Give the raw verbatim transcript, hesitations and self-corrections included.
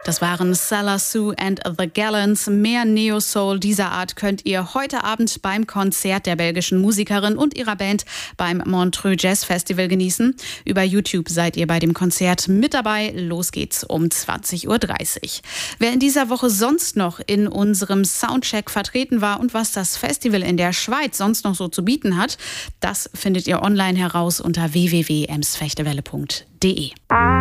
Das waren Salah Sue and the Gallants. Mehr Neo-Soul dieser Art könnt ihr heute Abend beim Konzert der belgischen Musikerin und ihrer Band beim Montreux Jazz Festival genießen. Über YouTube seid ihr bei dem Konzert mit dabei. Los geht's um zwanzig Uhr dreißig. Wer in dieser Woche sonst noch in unserem Soundcheck vertreten war und was das Festival in der Schweiz sonst noch so zu bieten hat, das findet ihr online heraus unter w w w punkt emsfechtewelle punkt de.